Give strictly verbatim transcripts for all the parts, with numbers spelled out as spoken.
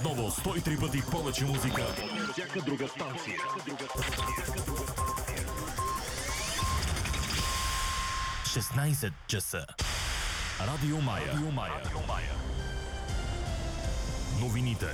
Отново сто и три пъти повече музика. Всяка друга станция. шестнайсет часа. Радио Мая. Радио Мая. Радио Мая. Новините.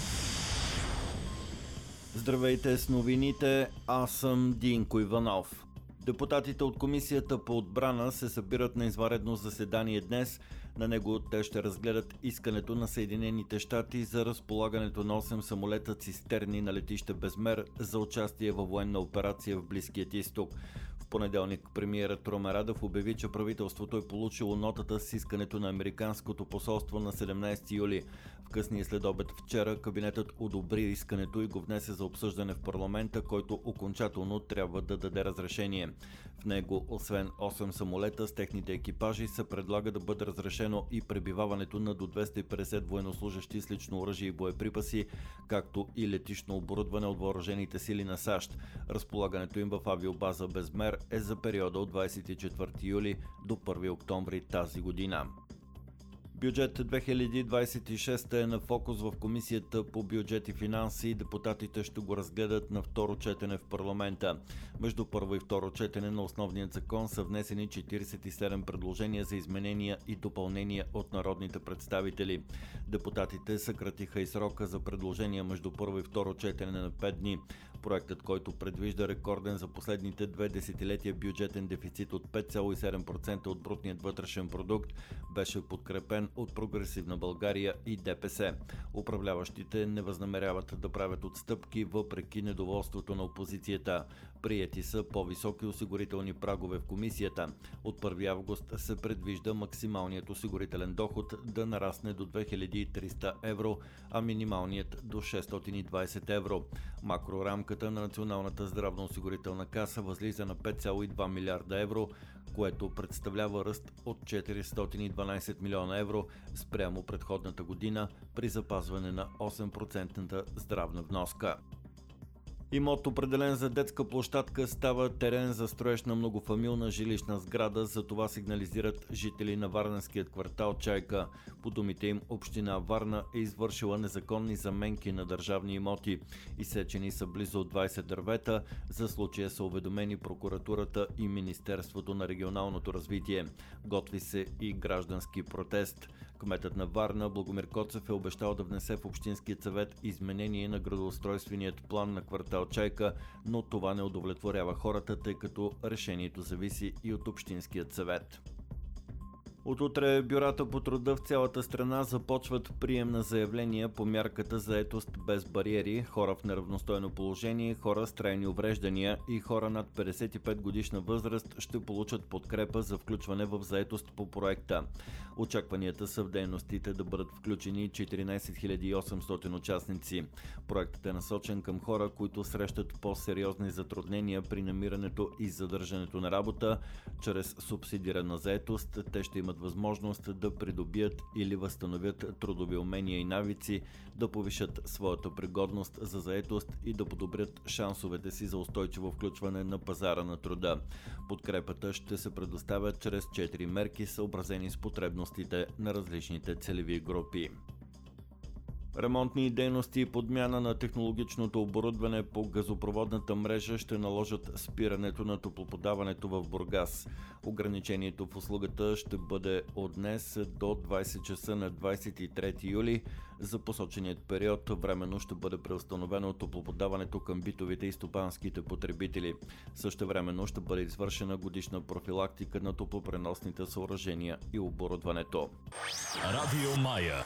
Здравейте с новините, аз съм Динко Иванов. Депутатите от Комисията по отбрана се събират на извънредно заседание днес. На него те ще разгледат искането на Съединените щати за разполагането на осем самолета цистерни на летище Безмер за участие във военна операция в Близкият изток. В понеделник премиерът Румен Радев обяви, че правителството е получило нотата с искането на Американското посолство на седемнайсети юли. В късния следобед вчера кабинетът одобри искането и го внесе за обсъждане в парламента, който окончателно трябва да даде разрешение. В него, освен осем самолета с техните екипажи, се предлага да бъде разрешено и пребиваването на до двеста и петдесет военнослужещи с лично оръжие и боеприпаси, както и летищно оборудване от въоръжените сили на САЩ. Разполагането им в авиобаза Безмер е за периода от двайсет и четвърти юли до първи октомври тази година. Бюджет две хиляди двайсет и шеста е на фокус в Комисията по бюджет и финанси и депутатите ще го разгледат на второ четене в парламента. Между първо и второ четене на основният закон са внесени четирийсет и седем предложения за изменения и допълнения от народните представители. Депутатите съкратиха и срока за предложения между първо и второ четене на пет дни. Проектът, който предвижда рекорден за последните две десетилетия бюджетен дефицит от пет цяло и седем процента от брутният вътрешен продукт, беше подкрепен от Прогресивна България и ДПС. Управляващите не възнамеряват да правят отстъпки въпреки недоволството на опозицията. Приети са по-високи осигурителни прагове в комисията. От първи август се предвижда максималният осигурителен доход да нарасне до две хиляди и триста евро, а минималният до шестстотин и двайсет евро. Макрорамката на Националната здравноосигурителна каса възлиза на пет цяло и два милиарда евро, което представлява ръст от четиристотин и дванайсет милиона евро спрямо предходната година при запазване на осем процента здравна вноска. Имот, определен за детска площадка, става терен за строеж на многофамилна жилищна сграда, за това сигнализират жители на варненският квартал Чайка. По думите им, община Варна е извършила незаконни заменки на държавни имоти. Изсечени са близо двайсет дървета. За случая са уведомени прокуратурата и Министерството на регионалното развитие. Готви се и граждански протест. Кметът на Варна Благомир Коцев е обещал да внесе в Общинският съвет изменение на градоустройственият план на квартал Чайка, но това не удовлетворява хората, тъй като решението зависи и от Общинският съвет. От утре бюрата по труда в цялата страна започват прием на заявления по мярката заетост без бариери, хора в неравностойно положение, хора с трайни увреждания и хора над петдесет и пет годишна възраст ще получат подкрепа за включване в заетост по проекта. Очакванията са в дейностите да бъдат включени четиринайсет хиляди и осемстотин участници. Проектът е насочен към хора, които срещат по-сериозни затруднения при намирането и задържането на работа. Чрез субсидирана заетост те ще имат възможност да придобият или възстановят трудови умения и навици, да повишат своята пригодност за заетост и да подобрят шансовете си за устойчиво включване на пазара на труда. Подкрепата ще се предоставя чрез четири мерки, съобразени с потребностите на различните целеви групи. Ремонтни дейности и подмяна на технологичното оборудване по газопроводната мрежа ще наложат спирането на топлоподаването в Бургас. Ограничението в услугата ще бъде от днес до двайсет часа на двайсет и трети юли. За посоченият период временно ще бъде преустановено топлоподаването към битовите и стопанските потребители. Същевременно ще бъде извършена годишна профилактика на топлопреносните съоръжения и оборудването. Радио Мая.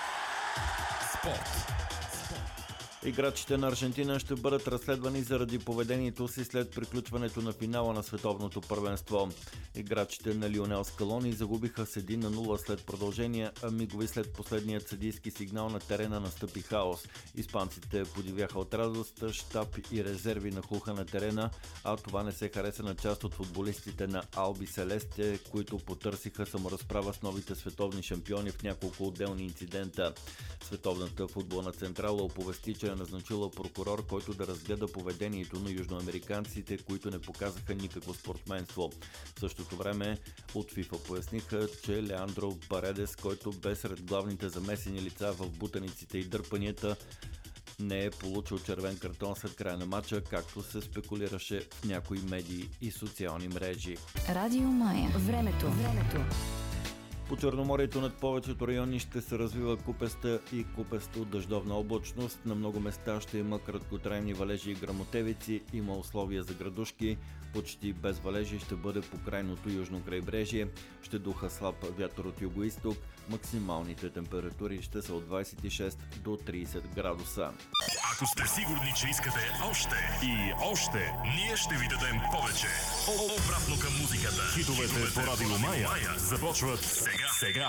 Спорт. Играчите на Аржентина ще бъдат разследвани заради поведението си след приключването на финала на световното първенство. Играчите на Лионел Скалони загубиха с едно на нула след продължение, а мигови след последният съдийски сигнал на терена настъпи хаос. Испанците подивяха от радост, щаб и резерви нахлуха на терена, а това не се хареса на част от футболистите на Алби Селесте, които потърсиха саморазправа с новите световни шампиони в няколко отделни инцидента. Световната футболна централа оповести, че Австрия назначила прокурор, който да разгледа поведението на южноамериканците, които не показаха никакво спортсменство. В същото време от ФИФА поясниха, че Леандро Паредес, който бе сред главните замесени лица в бутаниците и дърпанията, не е получил червен картон след края на матча, както се спекулираше в някои медии и социални мрежи. Радио Мая. Времето. Времето. По Черноморието над повечето райони ще се развива купеста и купесто дъждовна облачност. На много места ще има краткотрайни валежи и гръмотевици, има условия за градушки. Почти без валежи ще бъде по крайното южно крайбрежие. Ще духа слаб вятър от югоизток. Максималните температури ще са от двадесет и шест до тридесет градуса. Ако сте сигурни, че искате още и още, ние ще ви дадем повече. Обратно към музиката. Хитовете по Радио Мая започват сега. сега.